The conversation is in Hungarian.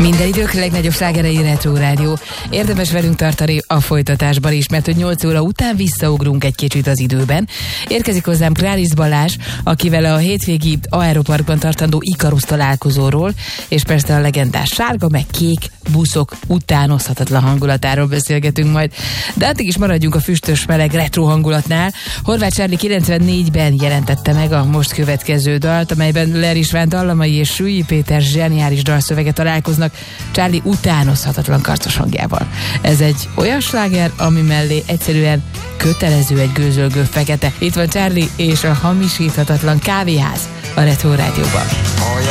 Minden idők legnagyobb slágerei Retro Rádió. Érdemes velünk tartani a folytatásban is, mert hogy 8 óra után visszaugrunk egy kicsit az időben. Érkezik hozzám Králisz Balázs, akivel a hétvégi Aeroparkban tartandó Ikarusz találkozóról, és persze a legendás sárga meg kék buszok utánozhatatlan hangulatáról beszélgetünk majd. De addig is maradjunk a füstös meleg retro hangulatnál. Horváth Charlie 94-ben jelentette meg a most következő dalt, amelyben Ler István dallamai és Sülly Péter zseniális dalszövege találkoznak Charlie utánozhatatlan karcos hangjával. Ez egy olyan sláger, ami mellé egyszerűen kötelező egy gőzölgő fekete. Itt van Charlie és a hamisíthatatlan kávéház a Retro Rádióban.